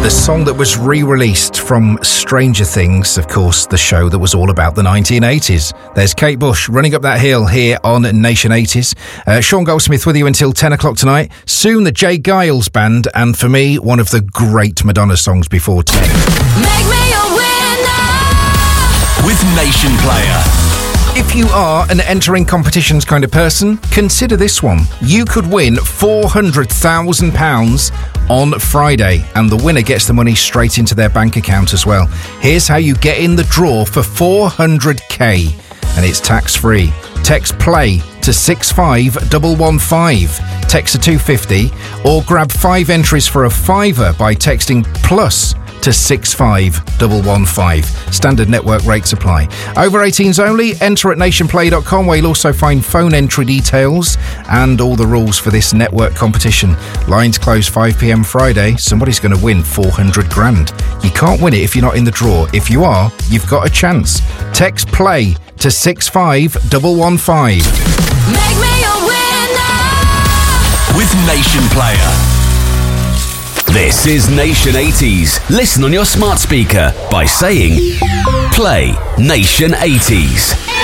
the song that was re-released from Stranger Things, of course, the show that was all about the 1980s. There's Kate Bush running up that hill here on Nation 80s. Sean Goldsmith with you until 10 o'clock tonight. Soon the Jay Giles Band, and for me, one of the great Madonna songs before 10. Make me a winner with Nation Player. If you are an entering competitions kind of person, consider this one. You could win £400,000 on Friday, and the winner gets the money straight into their bank account as well. Here's how you get in the draw for 400k, and it's tax-free. Text PLAY to 65115. Text to 250, or grab 5 entries for a £5 by texting PLUS to 65115. Standard network rates apply. Over 18s only. Enter at nationplay.com, where you'll also find phone entry details and all the rules for this network competition. Lines close 5 p.m. Friday. Somebody's going to win 400 grand. You can't win it if you're not in the draw. If you are, you've got a chance. Text PLAY to 65115. Make me a winner with Nation Player. This is Nation 80s. Listen on your smart speaker by saying Play Nation 80s.